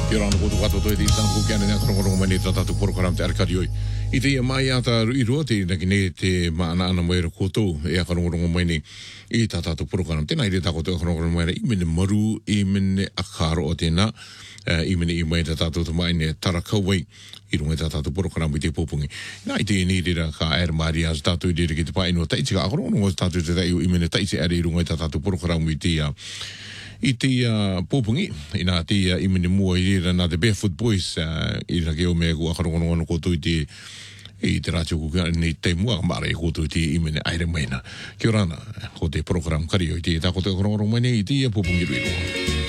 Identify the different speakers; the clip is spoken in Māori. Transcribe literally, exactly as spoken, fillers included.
Speaker 1: Kia rana koutou katoa te tāna ko kia nea karongorongo mai ne tātātou program te arakari oi. I te ia mai ata i rua te naki ne te maana ana mai ra koutou e a karongorongo mai ne i tātātou program. Tēnā i re tā koutou karongorongo mai ra i mene maru, i mene akaro o tēnā, uh, i mene i mai tātātou te mai ne tarakauai i runga tātātou program i te popungi. Nā i te ni re ra ka aere maari as tātou i re ki te pae no taiti ka karongorongo tātou te tai i mene taiti are i runga tātātou program i te uh, I te uh, pōpungi, i nā te uh, i mene mua i rira nā te Barefoot Boys, uh, i rake o mea kua karongorongo koutou i te i te rātio kuka ni te mua mara i koutou i te i mene aere maina. Kia rana, ko te program kari o i te tā koutou karongorongo mai nei i te uh, pōpungi rui roa.